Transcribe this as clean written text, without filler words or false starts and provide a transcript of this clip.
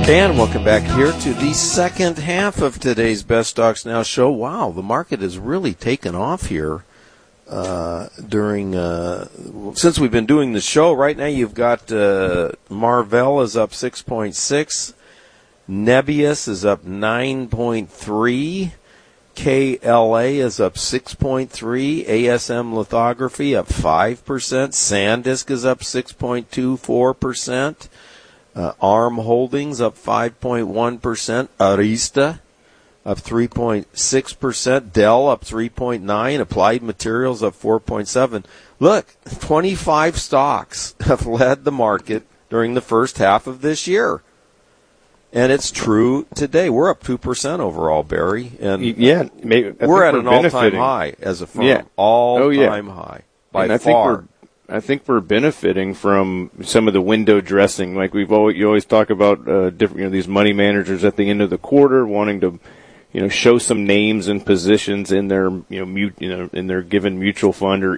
And welcome back here to the second half of today's Best Stocks Now show. Wow, the market has really taken off here since we've been doing the show. Right now you've got Marvell is up 6.6, Nebius is up 9.3, KLA is up 6.3, ASM Lithography up 5%, SanDisk is up 6.24%. ARM Holdings up 5.1%. Arista up 3.6%. Dell up 3.9%. Applied Materials up 4.7%. Look, 25 stocks have led the market during the first half of this year. And it's true today. We're up 2% overall, Barry. And yeah, we're at an all-time high as a firm. Yeah. All-time high by far. I think we're benefiting from some of the window dressing, like you always talk about different, these money managers at the end of the quarter wanting to, show some names and positions in their, in their given mutual fund or